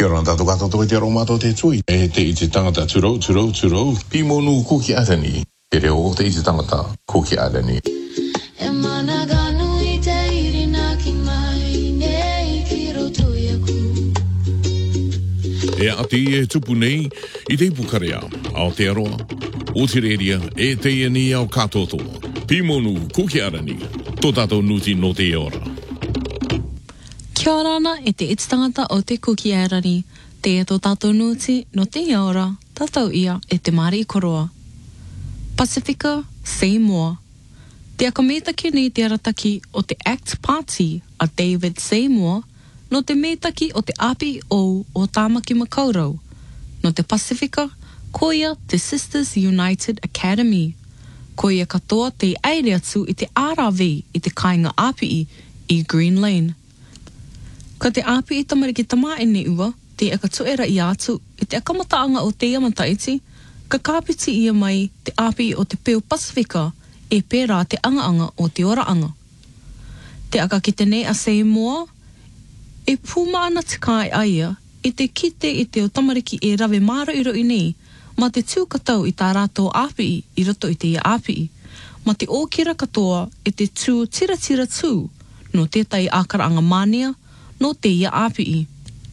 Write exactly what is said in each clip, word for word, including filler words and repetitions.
Kia ora tātou katoa te aromato te tui. E te i te tangata turo, turo, turo. Pimonu kuki arani. Te reo o te i te tangata kuki arani. E mana ganu i te irina ki mai nei ki roto iaku. E ati e tupu nei i te pukarea ao te aroa. O te reria e te iani au katotoa. Pimonu kuki arani. Tō tātou nuti no te ora. Kia ora ana e te ititangata o te kuki airari, te e tō tātou nuti no te ora, tātou ia e te mari i koroa. Pacifica Seymour. Te akametaki nei te arataki o te Act Party a David Seymour, no te metaki o te api o o Tāmaki Makaurau. No te Pacifica, koia te Sisters United Academy. Koia katoa te aere atu i te R R V i te kāinga api i Green Lane. Ka te api i tamariki tamā e ne ua, te aka tuera i atu, i te akamataanga o te amataiti, ka kāpiti ia mai te api o te Peo Pasifika, e pērā te anga-anga o te ora-anga. Te aka ki te ne a Seymour, e pūmaana te kai aia, i te kite i te o tamariki e rawe māra iro i nei, ma te tūkatau i tā rātou api i roto i te ia api, ma te ōkira katoa i te tū tira-tira tū, no tētai ākaraanga mānia, no te ia api.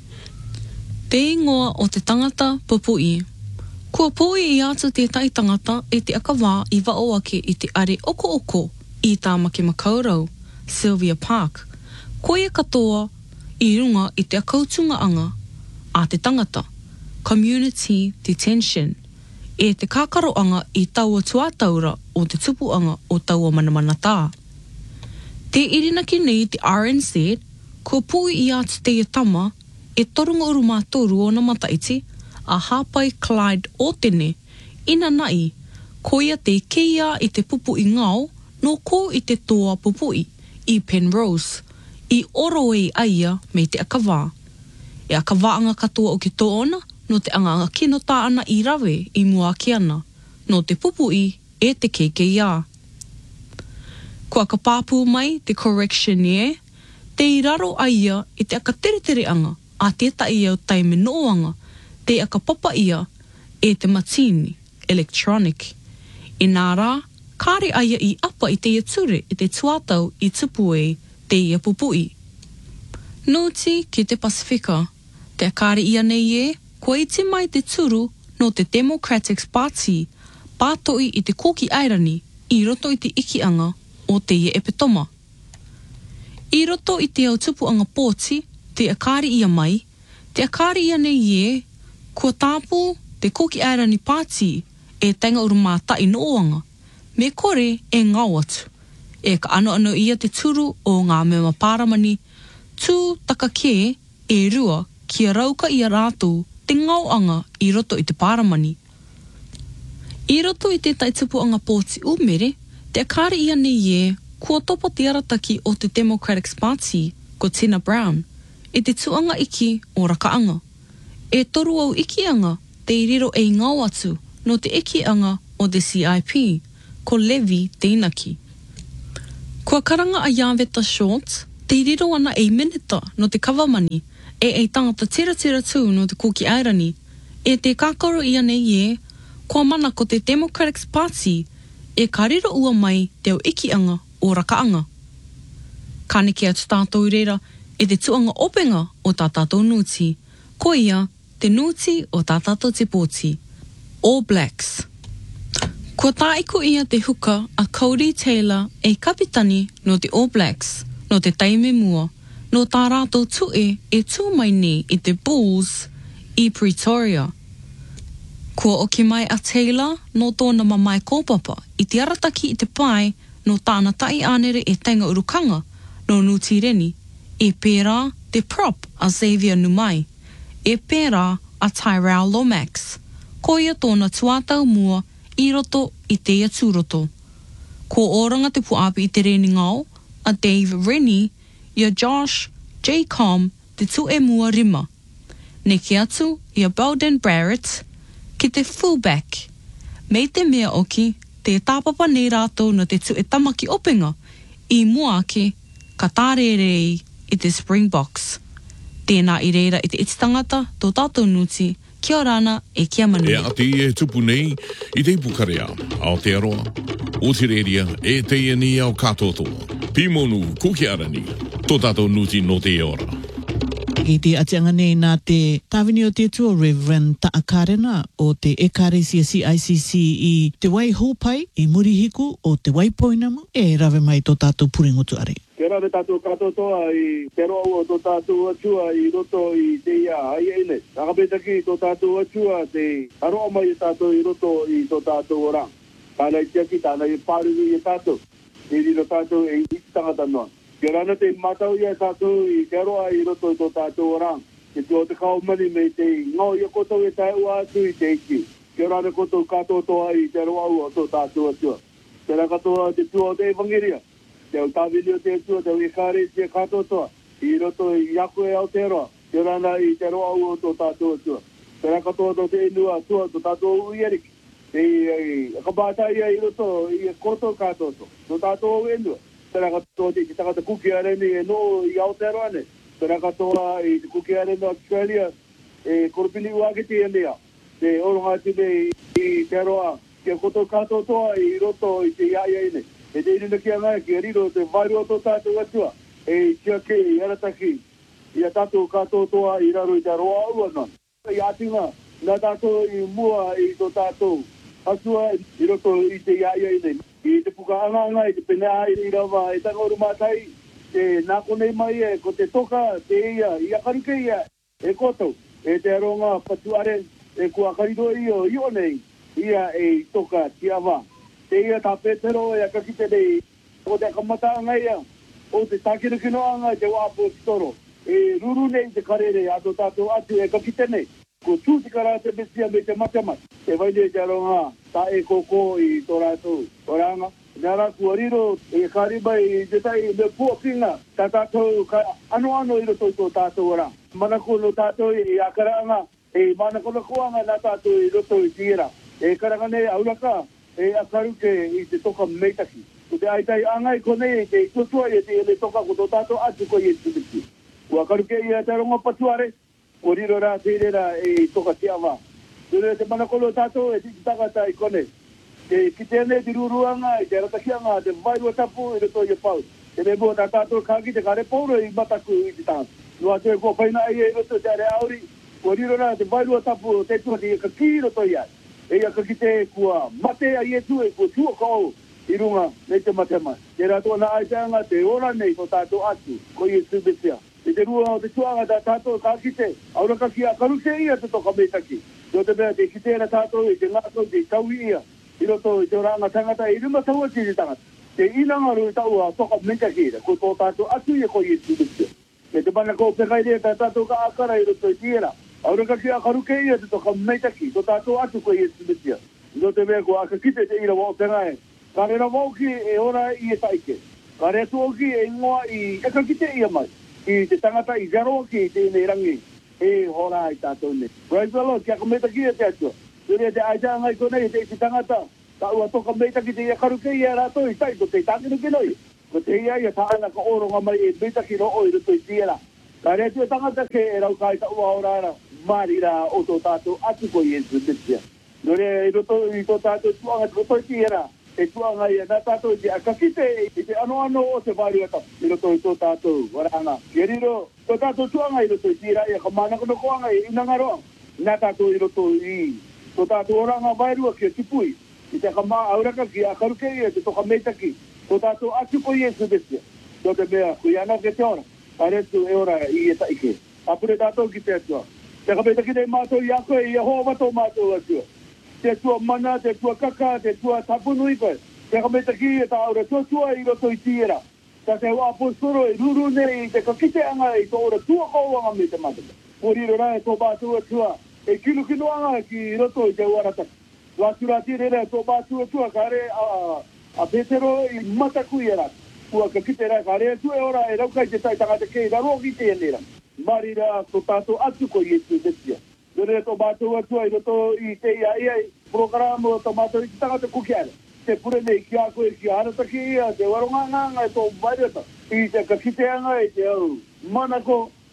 Te ingoa o te tangata pupui. Kua pui i atu tētai tangata e te akawā i waoake i te are oko-oko i Tāmaki Makaurau, Sylvia Park. Koia katoa i runga i te akautunga anga a te tangata, community detention, e te kākaroanga i taua tuataura o te tupuanga o taua manamanatā. Te irinaki nei te R N Z, kua pui i atu te tama e torunga uru mātoru o na mataiti a Hapai Clyde o tene, ina nai, koia te keia i te pupu i ngau, no ko i te toa pupui i Penrose, i oro e aia me te akawā. E akawaanga katoa o ki tōna, no te anganga kino tā ana i rawe i mua ki ana, no te pupui e te kekeia. Kua ka pāpū mai te correctioneer, te i raro aia i te aka tere anga, a tētai au taime noanga, te aka papa ia e te matini, electronic. I nā rā, kāre aia i apa i te ia ture i te tuatau i tupue te ia pupui. Nōti ki te Pasifika, te kāre ia nei e, kua iti mai te turu no te Democratic Party, pātoi i te koki airani, i roto i te ikianga o te ia epitoma. I roto i te au tupuanga pōti, te akari ia mai, te akari ia nei e, kua tāpū te koki airani pāti e tainga uru mātai noanga, me kore e ngau atu. E ka ano ano ia te turu o ngā mea pāramani, tū taka ke e rua kia rauka ia rātou te ngauanga i roto i te pāramani. I roto i te tai tupuanga pōti umere, te akari ia nei e, kua topa te arataki o te Democratic Party, ko Tina Brown, e te tuanga iki o rakaanga. E toru au ikianga te iriro e ngau atu no te ikianga o te C I P, ko Levi Teinaki. Kua karanga a Yaveta Short, te iriro ana e minita no te kawamani, e e tangata tira tira tū no te koki airani, e te kākaro ia nei e, kua mana ko te Democratic Party, e kariro ua mai te au ikianga o rakaanga. Kāneke atu tātou reira e te tuanga openga o tā tātou nuti, ko ia te nuti o tā tātou te pōti, All Blacks. Kua tāiko ia te huka a Cody Taylor e kapitani no te All Blacks, no te taime mua, no tā rātou tue e tū mai ni i te Bulls i Pretoria. Kua oki mai a Taylor no tōna mamai kōpapa i te arataki i te pai no tāna tai anere e tainga urukanga no Nuti Reni, e pērā te prop a Xavier Numai, e pērā a Tyrell Lomax, koia tōna tuatau mua i roto i te ia tūroto. Ko oranga te puapi i te reni ngau, a Dave Rennie, ia Josh J. Com, te tu e mua rima. Neki atu, ia Belden Barrett, ki te fullback. Me te mea oki, te tāpapa nei rātou no te tu e tamaki openga, i mua ake, ka tārerei i te Springboks. Tēnā i reira i te iti tangata, tō tātou nuti, kia ora ana e kia manu. E ati e tupu nei i te Pukarea, Aotearoa, Otireria e te iani au katotoa. Pimonu kukiarani, tō tātou nuti no te ora. I te atianga nei nā te tāwini o te tua Reverend Taakarena o te Ekarisia C I C C i te wai hōpai i Murihiku o te wai poinamu e rawe mai tō tātou puringotu are. Ke rawe tātou katotoa i te roa o tō tātou atua i roto i te ia ai eile. Nakapetaki tō tātou atua te aroa mai i tātou i roto i tō tātou orang. Tāna i tiaki, tāna i pāruru i tātou. I riro tātou e i tangata noa. Ke rana te matau ia tātou i te aroa i roto i tō tātou orang. Ke tō te kaumani me te ngau ia kotou e tai ua atu i te iki. Ke rana kotou katotoa i te aroa o tō tātou atua. Te rakatoa te tua o te evangeria. Te au tāwini o te tua, te au ikare te katotoa. I roto i aku e Aotearoa. Ke rana i te aroa o tō tātou atua. Te rakatoa tō te inua atua tō tātou uieriki. Te kabata ia i roto i koto katoto. Tō tātou enua. Tera katoa te tangata kuki areni e no i Aotearoa ne. Tera katoa i te kuki areni o Australia e korupili uakiti e lea. Te oronga tine i te aroa ke koto katotoa i roto i te iaia ine. E te irina kia ngai ki a riro te vairu o tō tātou atua. E kia ke i arataki i a tātou katotoa i raro i te aroa ua non. I atinga nā tātou i mua i tō tātou asua i roto i te iaia ine. I te puka anga anga i te penea i rawa e tangoru mātai te nāko nei mai e ko te toka te ia i akaruke ia e koto e te aronga patuare e kua kariro i o i o nei ia e toka ti awa te ia tā petero e akakite nei ko te akamata anga ia o te tākinukino anga te wapo toro e ruru nei te karere ato tātou atu e kakite nei ko tūtikara te besia me te matemat. Te waile te aronga, tā e koko i tō rātou oranga. Nara kua riro e kāriba i te tai me puakinga, tā tātou ka ano ano i roto i tō tātou oranga. Manako no tātou i akaraanga, e manako no kuanga nā tātou i roto i tira. E karangane auraka, e akaruke i te toka meitaki. Ko te aitai angai konei te tutua i te ele toka ko tō tātou atu ko i e tūtiki. Ko akaruke i te aronga patuare, ko riro rā te rera e toka te awa. Ture te manakolo tātou e tiki tagata i kone. Te ki tēnei te ruruanga i te ratakianga te vairua tapu i roto i pau. Te me mua tā tātou kāki te kare pōro i mataku i te tāng. Nua te ko paina i e roto te are auri. Ko riro rā te vairua tapu te tua te ka ki roto i ai. E ia ka ki te kua mate a i e tu e kua tua kou i runga nei te matema. Te rātua na aiteanga te ora nei ko tātou atu ko i e subesia. E te rua o te tuanga tā tātou kā kite, auraka ki a karuse ia te toka meitaki. Tō te mea te kitera tātou i te ngātou te taui ia, i roto i te oranga tangata i rima taua ti te tangata. Te inangaru i tau a toka meitaki ira, ko tō tātou atu ia ko i e tūrusia. E te mana ko pekai rea tā tātou ka akara i roto i tira, auraka ki a karuke ia te toka meitaki, tō tātou atu ko i e tūrusia. Tō te mea ko aka kite te ira wao pengae, ka rera wauki e ora i e taike, ka rea tuoki e ingoa i eka kite ia mai. I te tangata i zero ki te nei rangi e hora i tātou ne. Praise the Lord, kia ka meitaki e te atua. Ture te aita ngai konei te te tangata, ka ua toka meitaki te ia karuke i a rātou i tai, ko te tākinu ki noi. Ko te ia ia tāna ka oronga mai e meitaki ro o i ruto i tira. Ka rea tua tangata ke e rau kai ta ua orara, mari rā o tō tātou atu ko i e tūtisia. Ture i roto i tō tātou tuanga roto i tira. E tuanga ia nā tātou i te akakite i te ano ano o te wāri ata i roto i tō tātou waranga. Ke riro, tō tātou tuanga i roto i tira ia ka mānako no koanga i inangaroa. Nā tātou i roto i tō tātou oranga wairua ki a tipui. I te ka mā auraka ki a karuke ia te toka meitaki. Tō tātou atu ko i e subesia. Tō te mea, kui ana ke te ora. Ka retu e ora i e taike. Apure tātou ki te atua. Te ka meitaki te mātou i a koe i a hoa matou mātou atua. Te tua mana, te tua kaka, te tua tapunu i koe. Te kametaki e ta aura tua tua i roto i tira. Ta te wa apostoro e ruru nei i te kakite anga i tō ora tua kauanga me te mataka. Poriro rai tō bātua tua e kilu kino anga ki roto i te uarataka. Wātura tire rea tō bātua tua ka re a, a petero i mataku i erat. Kua kakite rai ka re tu e ora e raukai te tai tangata kei raro ki te enera. Mari rea tō tātou atu ko i e tu desia. Dore tō bātua tua i roto i te ia ia i programo tō mātou i te tangata kukiara. Te pure nei ki a koe ki arataki ia, te waronga nganga e tō wairata. I te kakiteanga e te au manako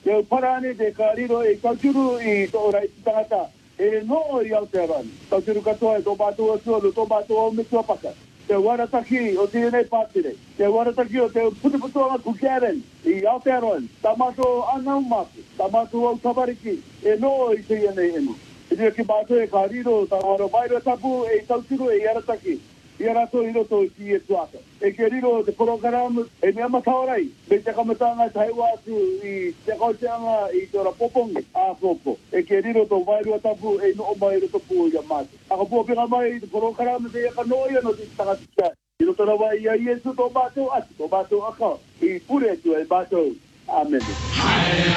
Te parane te kariro e kauturu i to ora i tangata. E no i Aotearoa. Kauturu katoa e tō mātua sua, tō mātua o me tua paka. Te warataki o te nei pātire. Te warataki o te putuputuanga kukiaren i Aotearoa. Tā mātua anau mātu. Tā mātua au tawariki. E no i te ia nei enu. E te ki mātua e kariro, tā waro mairo tapu e kauturu e iarataki. Ia rato i roto i ki e tuaka. E ke riro te program e mea mataorai. Me te kamatanga te haiwa atu i te kauteanga i te ora popongi a popo. E ke riro to vairu atapu e no o mai roto pu i a matu. Aka pua pinga mai i te program te eka noia no te tangatikia. I roto rawa i a Iesu to mātou atu, to mātou aka. I pure atu e mātou. Amen.